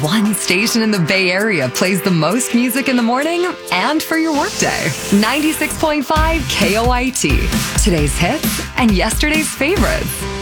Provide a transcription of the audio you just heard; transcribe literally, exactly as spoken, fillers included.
one station in the Bay Area plays the most music in the morning and for your workday. ninety-six point five K O I T. Today's hits and yesterday's favorites.